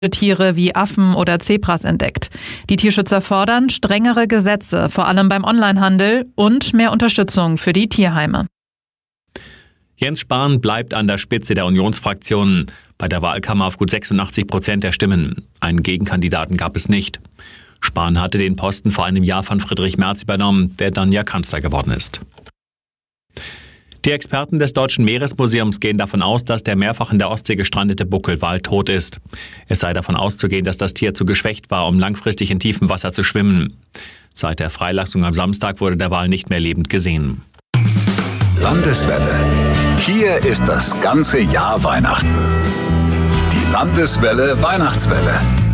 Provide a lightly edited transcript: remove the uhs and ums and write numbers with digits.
Tiere wie Affen oder Zebras entdeckt. Die Tierschützer fordern strengere Gesetze, vor allem beim Onlinehandel, und mehr Unterstützung für die Tierheime. Jens Spahn bleibt an der Spitze der Unionsfraktion. Bei der Wahl kam er auf gut 86% der Stimmen. Einen Gegenkandidaten gab es nicht. Spahn hatte den Posten vor einem Jahr von Friedrich Merz übernommen, der dann ja Kanzler geworden ist. Die Experten des Deutschen Meeresmuseums gehen davon aus, dass der mehrfach in der Ostsee gestrandete Buckelwal tot ist. Es sei davon auszugehen, dass das Tier zu geschwächt war, um langfristig in tiefem Wasser zu schwimmen. Seit der Freilassung am Samstag wurde der Wal nicht mehr lebend gesehen. Landeswelle. Hier ist das ganze Jahr Weihnachten. Die Landeswelle Weihnachtswelle.